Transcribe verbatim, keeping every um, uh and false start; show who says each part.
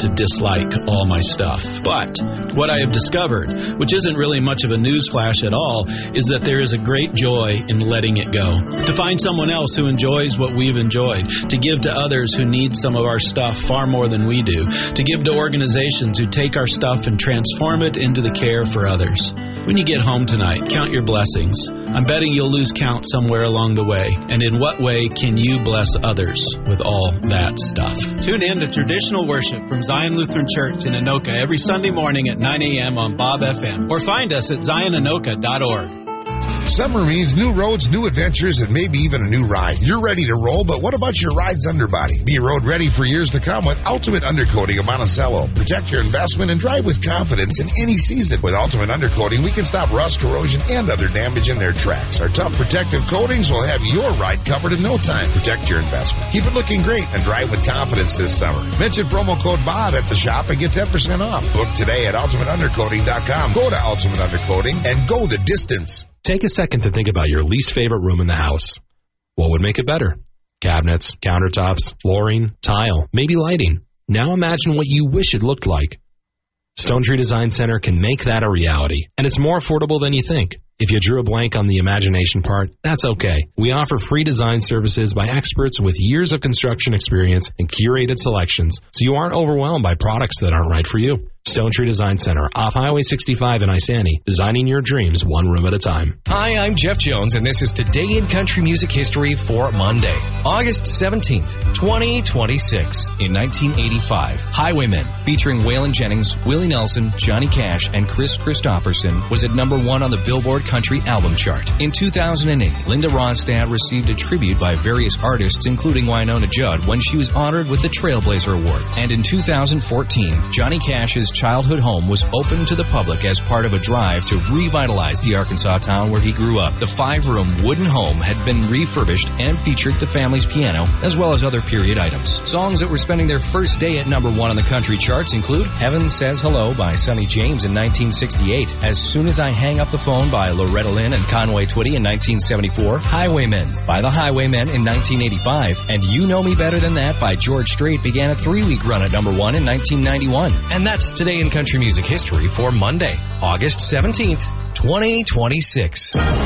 Speaker 1: to dislike all my stuff. But what I have discovered, which isn't really much of a newsflash at all, is that there is a great joy in letting it go. To find someone else who enjoys what we've enjoyed, to give to others who need some of our stuff far more than we do, to give to organizations who take our stuff and transform it into the care for others. When you get home tonight, count your blessings. I'm betting you'll lose count somewhere along the way. And in what way can you bless others with all that stuff?
Speaker 2: Tune in to Traditional Worship from Zion Lutheran Church in Anoka every Sunday morning at nine a.m. on Bob F M. Or find us at zion anoka dot org.
Speaker 3: Summer means new roads, new adventures, and maybe even a new ride. You're ready to roll, but what about your ride's underbody? Be road ready for years to come with Ultimate Undercoating of Monticello. Protect your investment and drive with confidence in any season. With Ultimate Undercoating, we can stop rust, corrosion, and other damage in their tracks. Our tough protective coatings will have your ride covered in no time. Protect your investment. Keep it looking great and drive with confidence this summer. Mention promo code Bob at the shop and get ten percent off. Book today at ultimate undercoating dot com. Go to Ultimate Undercoating and go the distance.
Speaker 4: Take a second to think about your least favorite room in the house. What would make it better? Cabinets, countertops, flooring, tile, maybe lighting. Now imagine what you wish it looked like. Stone Tree Design Center can make that a reality, and it's more affordable than you think. If you drew a blank on the imagination part, that's okay. We offer free design services by experts with years of construction experience and curated selections, so you aren't overwhelmed by products that aren't right for you. Stone Tree Design Center, off Highway sixty-five in Isani, designing your dreams one room at a time.
Speaker 5: Hi, I'm Jeff Jones, and this is Today in Country Music History for Monday, August seventeenth, twenty twenty-six. In nineteen eighty-five, Highwaymen, featuring Waylon Jennings, Willie Nelson, Johnny Cash, and Chris Christopherson, was at number one on the Billboard Country Album Chart. In two thousand eight, Linda Ronstadt received a tribute by various artists, including Wynonna Judd, when she was honored with the Trailblazer Award. And in two thousand fourteen, Johnny Cash's childhood home was opened to the public as part of a drive to revitalize the Arkansas town where he grew up. The five-room wooden home had been refurbished and featured the family's piano, as well as other period items. Songs that were spending their first day at number one on the country charts include Heaven Says Hello by Sonny James in nineteen sixty-eight, As Soon as I Hang Up the Phone by Loretta Lynn and Conway Twitty in nineteen seventy-four, Highwaymen by the Highwaymen in nineteen eighty-five, and You Know Me Better Than That by George Strait began a three-week run at number one in nineteen ninety-one. And that's Today in Country Music History for Monday, August seventeenth, twenty twenty-six.